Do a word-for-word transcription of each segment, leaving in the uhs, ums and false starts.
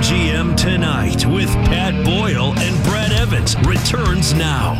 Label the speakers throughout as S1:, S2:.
S1: G M Tonight with Pat Boyle and Brad Evans returns now.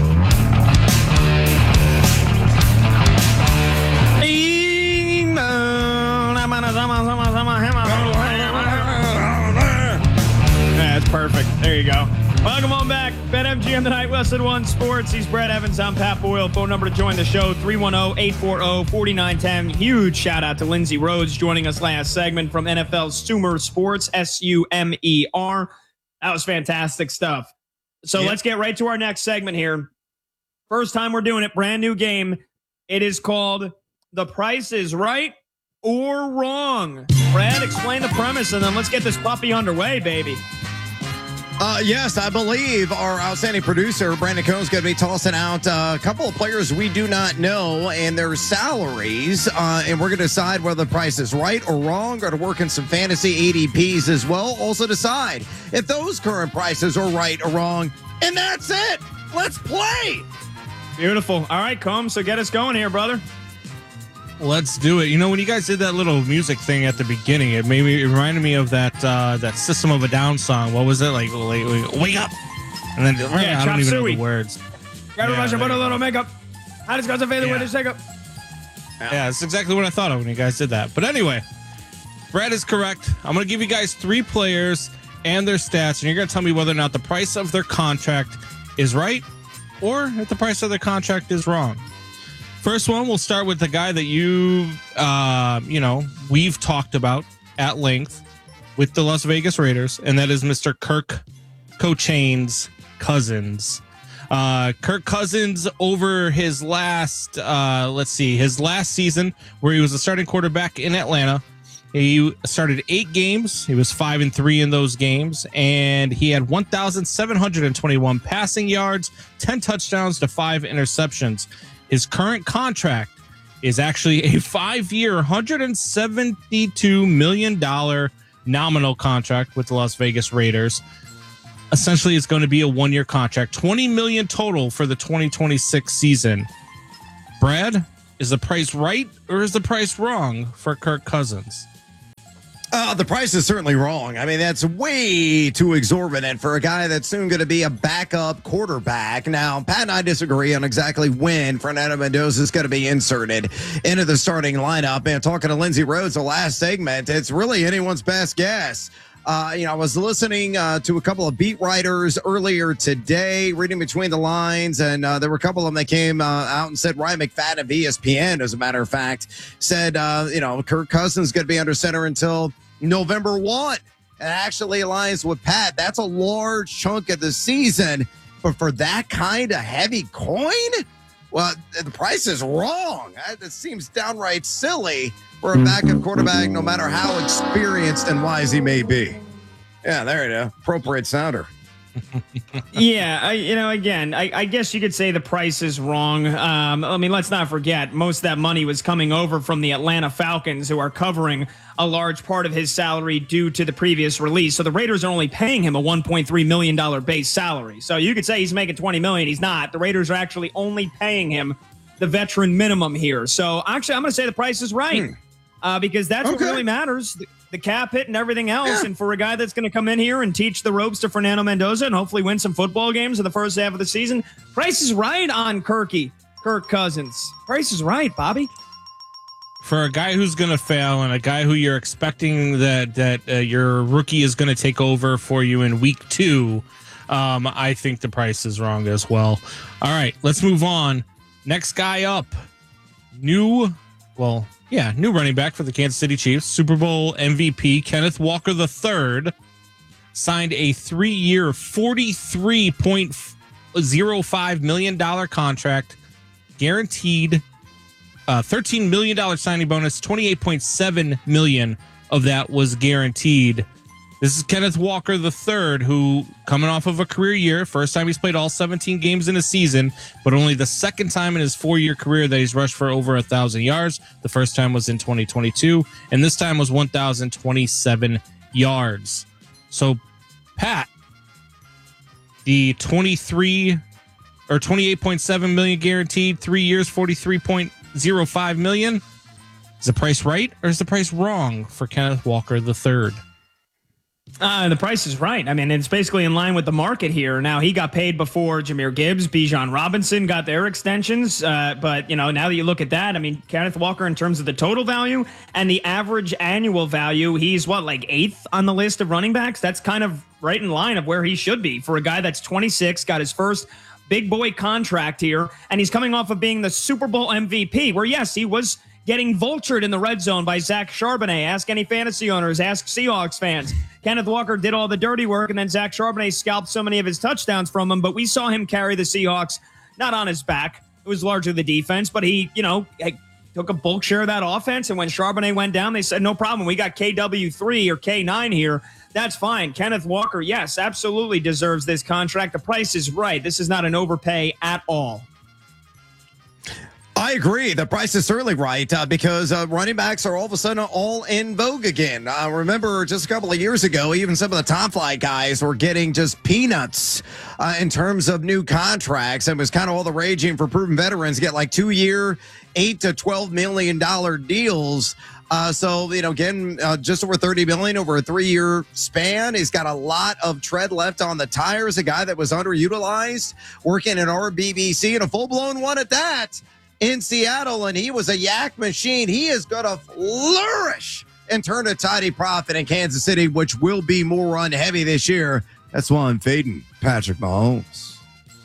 S2: That's perfect. There you go. Welcome on back. BetMGM Tonight, Westwood One Sports. He's Brad Evans. I'm Pat Boyle. Phone number to join the show, three one zero, eight four zero, four nine one zero. Huge shout out to Lindsey Rhodes joining us last segment from N F L Sumer Sports, S U M E R. That was fantastic stuff. So yep. Let's get right to our next segment here. First time we're doing it, brand new game. It is called The Price is Right or Wrong. Brad, explain the premise, and then let's get this puppy underway, baby.
S3: Uh, yes, I believe our outstanding producer, Brandon Cohn, is going to be tossing out uh, a couple of players we do not know and their salaries. Uh, and we're going to decide whether the price is right or wrong. Going to work in some fantasy A D Ps as well. Also decide if those current prices are right or wrong. And that's it. Let's play.
S2: Beautiful. All right, Combs. So get us going here, brother.
S4: Let's do it. You know, when you guys did that little music thing at the beginning, it made me, it reminded me of that uh, that System of a Down song. What was it? Like, like, like wake up. And then yeah, I don't even know the words.
S2: Gotta
S4: yeah,
S2: rush and put a little makeup. I just got to fade away the shake up.
S4: Yeah, that's exactly what I thought of when you guys did that. But anyway, Brad is correct. I'm going to give you guys three players and their stats, and you're going to tell me whether or not the price of their contract is right or if the price of their contract is wrong. First one, we'll start with the guy that you, uh, you know, we've talked about at length with the Las Vegas Raiders, and that is Mister Kirk Cochains Cousins. Uh, Kirk Cousins over his last, uh, let's see, his last season where he was a starting quarterback in Atlanta. He started eight games. He was five and three in those games, and he had one thousand seven hundred twenty-one passing yards, ten touchdowns to five interceptions. His current contract is actually a five-year, one hundred seventy-two million dollars nominal contract with the Las Vegas Raiders. Essentially, it's going to be a one-year contract, twenty million dollars total for the twenty twenty-six season. Brad, is the price right or is the price wrong for Kirk Cousins?
S3: Uh, the price is certainly wrong. I mean, that's way too exorbitant for a guy that's soon going to be a backup quarterback. Now, Pat and I disagree on exactly when Fernando Mendoza is going to be inserted into the starting lineup. And talking to Lindsey Rhodes, the last segment, it's really anyone's best guess. Uh, you know, I was listening uh, to a couple of beat writers earlier today, reading between the lines, and uh, there were a couple of them that came uh, out and said Ryan McFadden of E S P N, as a matter of fact, said, uh, you know, Kirk Cousins is going to be under center until November first. And actually aligns with Pat. That's a large chunk of the season. But for that kind of heavy coin, well, the price is wrong. It seems downright silly for a backup quarterback, no matter how experienced and wise he may be. Yeah, there you go. Appropriate sounder.
S2: yeah, I, you know, again, I, I guess you could say the price is wrong. Um, I mean, let's not forget, most of that money was coming over from the Atlanta Falcons, who are covering a large part of his salary due to the previous release. So the Raiders are only paying him a one point three million dollars base salary. So you could say he's making twenty million dollars. He's not. The Raiders are actually only paying him the veteran minimum here. So actually, I'm going to say the price is right. Hmm. Uh, because that's okay. What really matters, the, the cap hit and everything else. Yeah. And for a guy that's going to come in here and teach the ropes to Fernando Mendoza and hopefully win some football games in the first half of the season, price is right on Kirky, Kirk Cousins. Price is right, Bobby.
S4: For a guy who's going to fail and a guy who you're expecting that that uh, your rookie is going to take over for you in week two, um, I think the price is wrong as well. All right, let's move on. Next guy up, new, well, yeah, new running back for the Kansas City Chiefs, Super Bowl M V P Kenneth Walker the third, signed a three-year, forty-three point oh five million dollars contract, guaranteed uh, thirteen million dollars signing bonus, twenty-eight point seven million dollars of that was guaranteed. This is Kenneth Walker the third, who, coming off of a career year, first time he's played all seventeen games in a season, but only the second time in his four-year career that he's rushed for over one thousand yards. The first time was in twenty twenty-two, and this time was one thousand twenty-seven yards. So, Pat, the twenty-three or twenty-eight point seven million dollars guaranteed, three years, forty-three point oh five million dollars. Is the price right or is the price wrong for Kenneth Walker the third?
S2: Uh, the price is right. I mean, it's basically in line with the market here. Now, he got paid before Jahmyr Gibbs, Bijan Robinson got their extensions. Uh, but, you know, now that you look at that, I mean, Kenneth Walker, in terms of the total value and the average annual value, he's what, like eighth on the list of running backs? That's kind of right in line of where he should be for a guy that's twenty-six, got his first big boy contract here, and he's coming off of being the Super Bowl M V P, where, yes, he was getting vultured in the red zone by Zach Charbonnet. Ask any fantasy owners, ask Seahawks fans. Kenneth Walker did all the dirty work, and then Zach Charbonnet scalped so many of his touchdowns from him, but we saw him carry the Seahawks, not on his back. It was largely the defense, but he, you know, took a bulk share of that offense, and when Charbonnet went down, they said, no problem, we got K W three or K nine here. That's fine. Kenneth Walker, yes, absolutely deserves this contract. The price is right. This is not an overpay at all.
S3: I agree. The price is certainly right uh, because uh, running backs are all of a sudden all in vogue again. I uh, remember just a couple of years ago, even some of the top flight guys were getting just peanuts uh, in terms of new contracts. It was kind of all the raging for proven veterans get like two year, eight to twelve million dollar deals. Uh, so, you know, again, uh, just over thirty million over a three year span. He's got a lot of tread left on the tires. A guy that was underutilized, working at R B B C and a full blown one at that in Seattle. And he was a yak machine. He is going to flourish and turn a tidy profit in Kansas City, which will be more run heavy this year. That's why I'm fading Patrick Mahomes.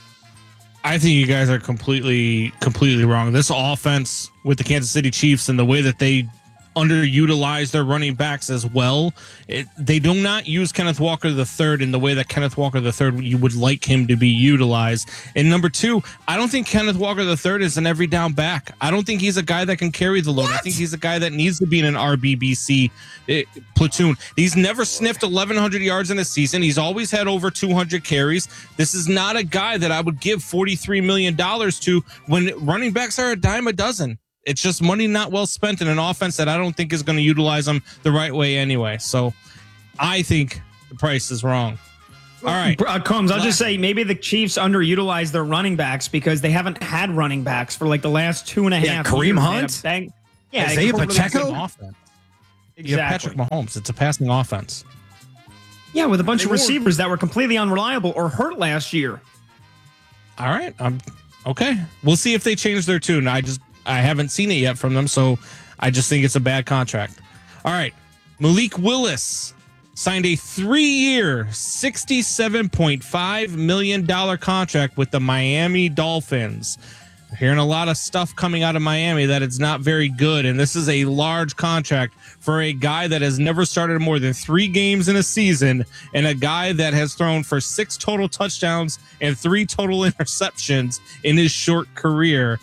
S4: I think you guys are completely, completely wrong. This offense with the Kansas City Chiefs and the way that they underutilize their running backs as well. It, they do not use Kenneth Walker the third in the way that Kenneth Walker the third you would like him to be utilized. And number two, I don't think Kenneth Walker the third is an every down back. I don't think he's a guy that can carry the load. What? I think he's a guy that needs to be in an R B B C uh, platoon. He's never sniffed eleven hundred yards in a season. He's always had over two hundred carries. This is not a guy that I would give forty-three million dollars to when running backs are a dime a dozen. It's just money not well spent in an offense that I don't think is going to utilize them the right way anyway. So I think the price is wrong. All right.
S2: Uh, Combs, I'll just say maybe the Chiefs underutilize their running backs because they haven't had running backs for like the last two and a
S3: yeah,
S2: half
S3: Kareem
S2: years.
S3: Hunt?
S2: Bang, yeah,
S3: Isaiah Pacheco?
S4: Offense.
S2: Exactly.
S4: You have Patrick Mahomes. It's a passing offense.
S2: Yeah, with a bunch
S3: they
S2: of
S3: were.
S2: receivers that were completely unreliable or hurt last year.
S4: All right. Um, okay. We'll see if they change their tune. I just I haven't seen it yet from them, so I just think it's a bad contract. All right. Malik Willis signed a three-year, sixty-seven point five million dollars contract with the Miami Dolphins. We're hearing a lot of stuff coming out of Miami that it's not very good, and this is a large contract for a guy that has never started more than three games in a season and a guy that has thrown for six total touchdowns and three total interceptions in his short career.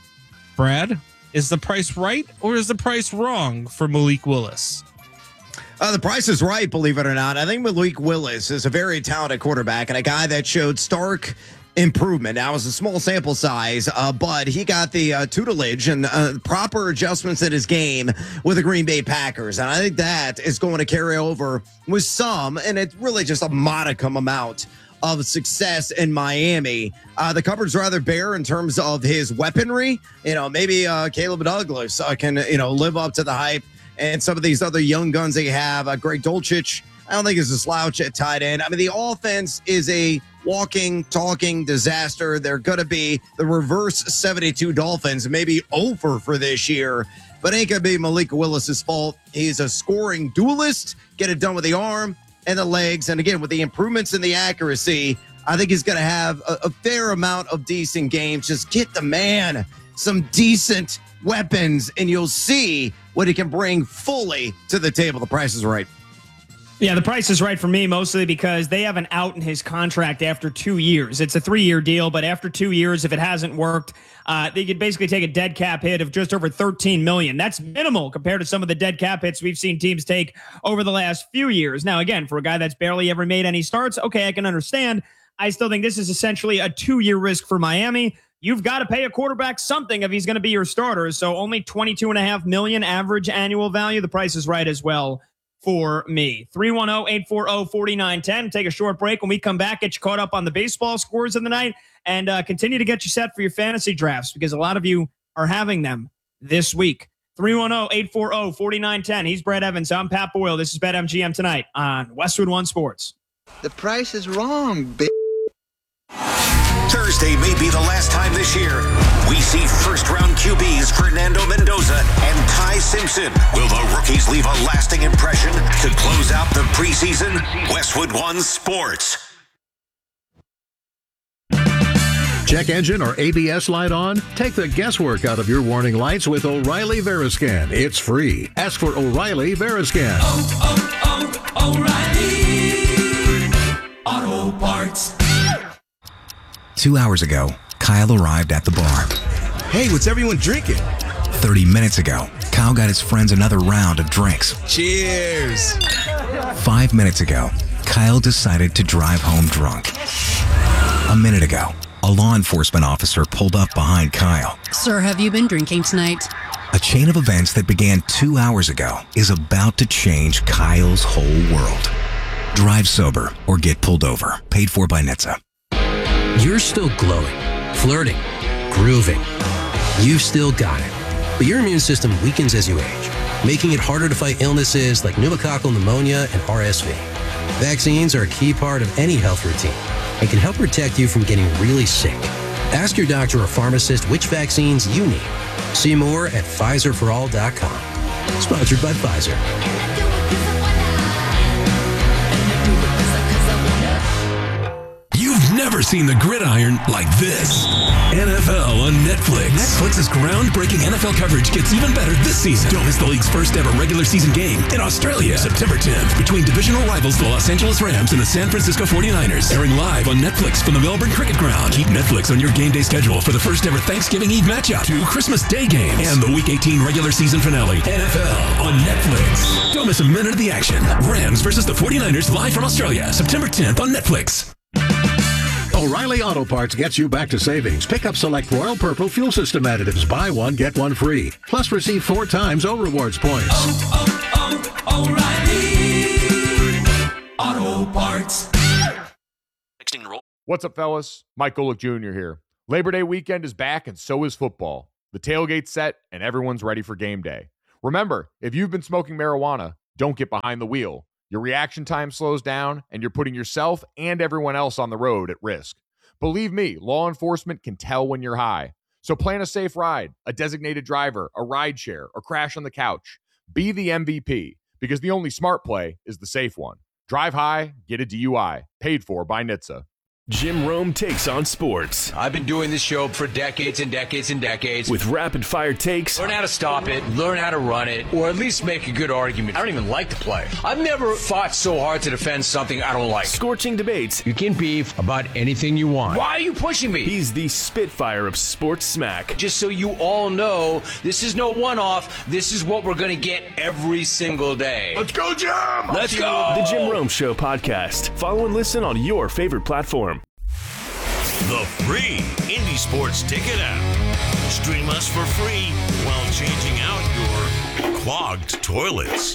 S4: Brad, is the price right or is the price wrong for Malik Willis?
S3: Uh, the price is right, believe it or not. I think Malik Willis is a very talented quarterback and a guy that showed stark improvement. Now, it's a small sample size, uh, but he got the uh, tutelage and uh, proper adjustments in his game with the Green Bay Packers. And I think that is going to carry over with some, and it's really just a modicum amount of success in Miami. Uh, the cupboard's rather bare in terms of his weaponry. You know, maybe uh, Caleb Douglas uh, can, you know, live up to the hype. And some of these other young guns they have, uh, Greg Dulcich, I don't think is a slouch at tight end. I mean, the offense is a walking, talking disaster. They're going to be the reverse seventy-two Dolphins, maybe over for this year. But ain't going to be Malik Willis's fault. He's a scoring duelist. Get it done with the arm and the legs. And again, with the improvements in the accuracy, I think he's going to have a, a fair amount of decent games. Just get the man some decent weapons, and you'll see what he can bring fully to the table. The price is right.
S2: Yeah, the price is right for me, mostly because they have an out in his contract after two years. It's a three-year deal, but after two years, if it hasn't worked, uh, they could basically take a dead cap hit of just over thirteen million dollars. That's minimal compared to some of the dead cap hits we've seen teams take over the last few years. Now, again, for a guy that's barely ever made any starts, okay, I can understand. I still think this is essentially a two-year risk for Miami. You've got to pay a quarterback something if he's going to be your starter. So only twenty-two point five million dollars average annual value. The price is right as well for me. three one zero, eight four zero, four nine one zero. Take a short break. When we come back, get you caught up on the baseball scores of the night and uh, continue to get you set for your fantasy drafts because a lot of you are having them this week. three one zero, eight four zero, four nine one zero. He's Brad Evans. I'm Pat Boyle. This is BetMGM tonight on Westwood One Sports.
S5: The price is wrong, bitch.
S6: Thursday may be the last time this year we see first-round Q Bs Fernando Mendoza and Ty Simpson. Will the rookies leave a lasting impression to close out the preseason? Westwood One Sports.
S7: Check engine or A B S light on? Take the guesswork out of your warning lights with O'Reilly Veriscan. It's free. Ask for O'Reilly Veriscan.
S8: Oh, oh, oh, O'Reilly Auto Parts.
S9: Two hours ago, Kyle arrived at the bar.
S10: Hey, what's everyone drinking?
S9: thirty minutes ago, Kyle got his friends another round of drinks.
S10: Cheers!
S9: Five minutes ago, Kyle decided to drive home drunk. A minute ago, a law enforcement officer pulled up behind Kyle.
S11: Sir, have you been drinking tonight?
S9: A chain of events that began two hours ago is about to change Kyle's whole world. Drive sober or get pulled over. Paid for by N H T S A.
S12: You're still glowing, flirting, grooving. You've still got it. But your immune system weakens as you age, making it harder to fight illnesses like pneumococcal pneumonia and R S V. Vaccines are a key part of any health routine and can help protect you from getting really sick. Ask your doctor or pharmacist which vaccines you need. See more at Pfizer for all dot com. Sponsored by Pfizer.
S1: You've never seen the gridiron like this. N F L on Netflix. Netflix's groundbreaking N F L coverage gets even better this season. Don't miss the league's first ever regular season game in Australia, September tenth, between divisional rivals the Los Angeles Rams and the San Francisco forty-niners. Airing live on Netflix from the Melbourne Cricket Ground. Keep Netflix on your game day schedule for the first ever Thanksgiving Eve matchup, two Christmas Day games, and the Week eighteen regular season finale. N F L on Netflix. Don't miss a minute of the action. Rams versus the forty-niners live from Australia, September tenth on Netflix.
S7: O'Reilly Auto Parts gets you back to savings. Pick up select Royal Purple fuel system additives. Buy one, get one free. Plus receive four times O Rewards points.
S8: Oh, oh, oh, O'Reilly Auto Parts.
S13: What's up, fellas? Mike Golick Junior here. Labor Day weekend is back, and so is football. The tailgate's set, and everyone's ready for game day. Remember, if you've been smoking marijuana, don't get behind the wheel. Your reaction time slows down, and you're putting yourself and everyone else on the road at risk. Believe me, law enforcement can tell when you're high. So plan a safe ride, a designated driver, a ride share, or crash on the couch. Be the M V P, because the only smart play is the safe one. Drive high, get a D U I. Paid for by N H T S A.
S1: Jim Rome takes on sports.
S14: I've been doing this show for decades and decades and decades.
S1: With rapid-fire takes.
S14: Learn how to stop it, learn how to run it, or at least make a good argument. I don't even like to play. I've never fought so hard to defend something I don't like.
S1: Scorching debates.
S14: You can beef about anything you want. Why are you pushing me?
S1: He's the Spitfire of sports smack.
S14: Just so you all know, this is no one-off. This is what we're going to get every single day.
S1: Let's go, Jim!
S14: Let's go!
S1: The Jim Rome Show podcast. Follow and listen on your favorite platform.
S6: The free Indie Sports Ticket app. Stream us for free while changing out your clogged toilets.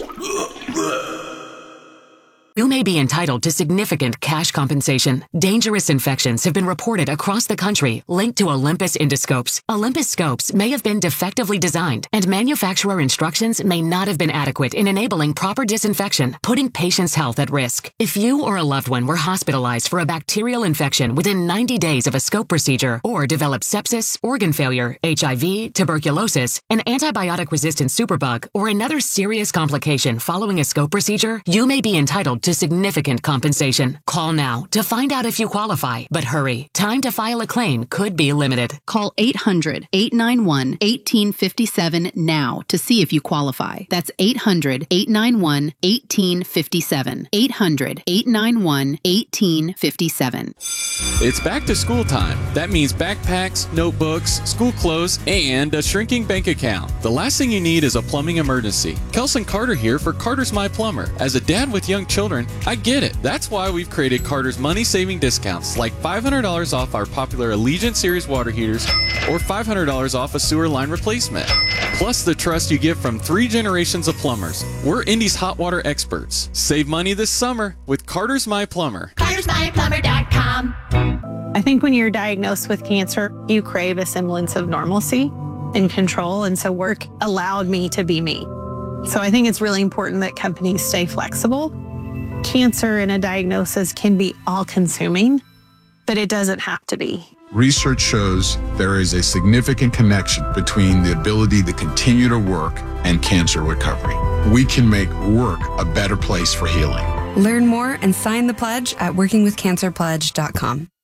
S11: You may be entitled to significant cash compensation. Dangerous infections have been reported across the country linked to Olympus endoscopes. Olympus scopes may have been defectively designed, and manufacturer instructions may not have been adequate in enabling proper disinfection, putting patients' health at risk. If you or a loved one were hospitalized for a bacterial infection within ninety days of a scope procedure, or developed sepsis, organ failure, H I V, tuberculosis, an antibiotic-resistant superbug, or another serious complication following a scope procedure, you may be entitled to significant compensation. Call now to find out if you qualify, but hurry. Time to file a claim could be limited.
S15: Call eight hundred, eight nine one, one eight five seven now to see if you qualify. That's eight hundred, eight nine one, one eight five seven. eight hundred, eight nine one, one eight five seven.
S16: It's back to school time. That means backpacks, notebooks, school clothes, and a shrinking bank account. The last thing you need is a plumbing emergency. Kelson Carter here for Carter's My Plumber. As a dad with young children, I get it. That's why we've created Carter's money-saving discounts, like five hundred dollars off our popular Allegiant Series water heaters or five hundred dollars off a sewer line replacement. Plus the trust you get from three generations of plumbers. We're Indy's hot water experts. Save money this summer with Carter's My Plumber.
S17: Carters My Plumber dot com. I think when you're diagnosed with cancer, you crave a semblance of normalcy. in control. And so work allowed me to be me. So I think it's really important that companies stay flexible. Cancer and a diagnosis can be all-consuming, but it doesn't have to be.
S18: Research shows there is a significant connection between the ability to continue to work and cancer recovery. We can make work a better place for healing.
S19: Learn more and sign the pledge at working with cancer pledge dot com.